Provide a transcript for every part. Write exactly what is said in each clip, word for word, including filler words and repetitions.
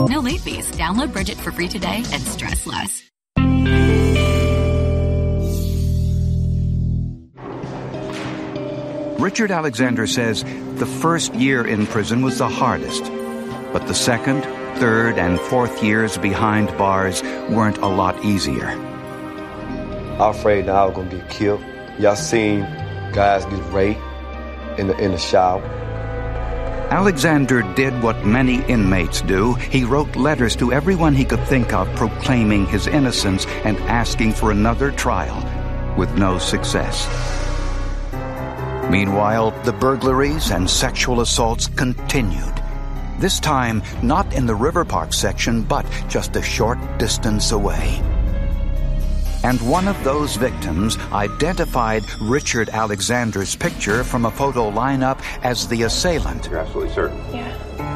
No late fees. Download Bridget for free today and stress less. Richard Alexander says the first year in prison was the hardest, but the second, third, and fourth years behind bars weren't a lot easier. I was afraid that I was going to get killed. Y'all seen guys get raped in the, in the shower. Alexander did what many inmates do. He wrote letters to everyone he could think of proclaiming his innocence and asking for another trial, with no success. Meanwhile, the burglaries and sexual assaults continued. This time, not in the River Park section, but just a short distance away. And one of those victims identified Richard Alexander's picture from a photo lineup as the assailant. You're absolutely certain? Yeah.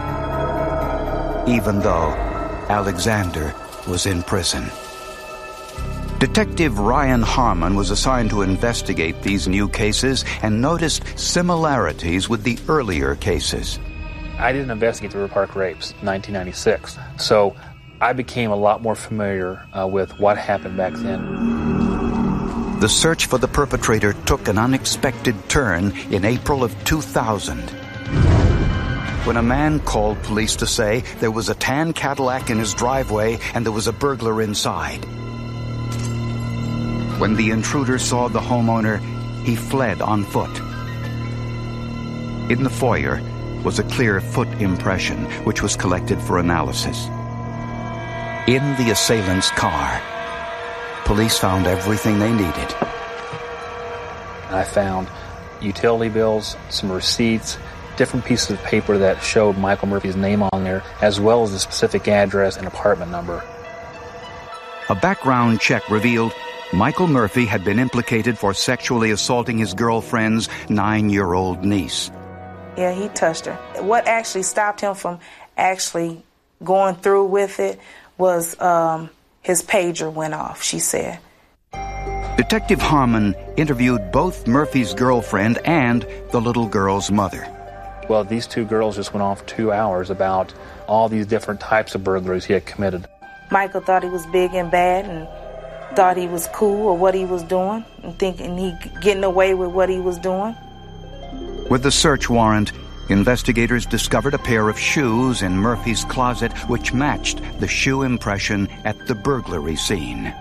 Even though Alexander was in prison. Detective Ryan Harmon was assigned to investigate these new cases and noticed similarities with the earlier cases. I didn't investigate the River Park rapes in nineteen ninety-six, so I became a lot more familiar uh, with what happened back then. The search for the perpetrator took an unexpected turn in April of two thousand. When a man called police to say there was a tan Cadillac in his driveway and there was a burglar inside. When the intruder saw the homeowner, he fled on foot. In the foyer was a clear foot impression, which was collected for analysis. In the assailant's car, police found everything they needed. I found utility bills, some receipts, different pieces of paper that showed Michael Murphy's name on there, as well as the specific address and apartment number. A background check revealed Michael Murphy had been implicated for sexually assaulting his girlfriend's nine-year-old niece. Yeah, he touched her. What actually stopped him from actually going through with it was um, his pager went off, she said. Detective Harmon interviewed both Murphy's girlfriend and the little girl's mother. Well, these two girls just went on for two hours about all these different types of burglaries he had committed. Michael thought he was big and bad and thought he was cool or what he was doing and thinking he getting away with what he was doing. With the search warrant, investigators discovered a pair of shoes in Murphy's closet which matched the shoe impression at the burglary scene.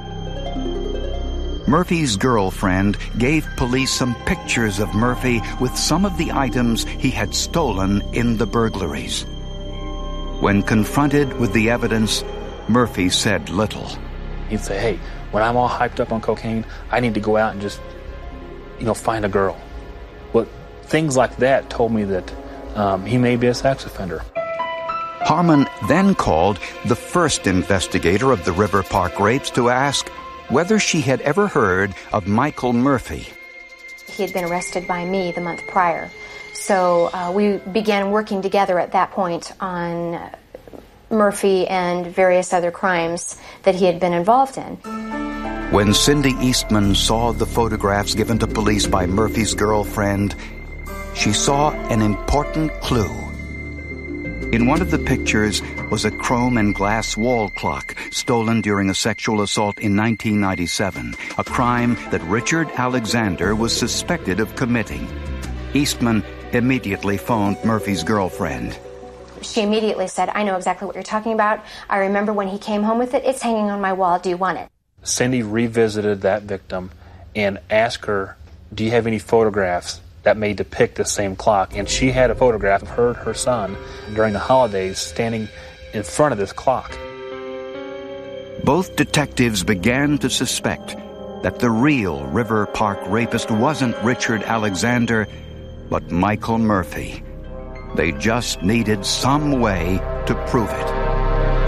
Murphy's girlfriend gave police some pictures of Murphy with some of the items he had stolen in the burglaries. When confronted with the evidence, Murphy said little. He'd say, hey, when I'm all hyped up on cocaine, I need to go out and just, you know, find a girl. Well, things like that told me that um, he may be a sex offender. Harmon then called the first investigator of the River Park rapes to ask whether she had ever heard of Michael Murphy. He had been arrested by me the month prior. So uh, we began working together at that point on Murphy and various other crimes that he had been involved in. When Cindy Eastman saw the photographs given to police by Murphy's girlfriend, she saw an important clue. In one of the pictures was a chrome and glass wall clock stolen during a sexual assault in nineteen ninety-seven, a crime that Richard Alexander was suspected of committing. Eastman immediately phoned Murphy's girlfriend. She immediately said, I know exactly what you're talking about. I remember when he came home with it. It's hanging on my wall. Do you want it? Cindy revisited that victim and asked her, do you have any photographs that may depict the same clock? And she had a photograph of her and her son during the holidays standing in front of this clock. Both detectives began to suspect that the real River Park rapist wasn't Richard Alexander, but Michael Murphy. They just needed some way to prove it.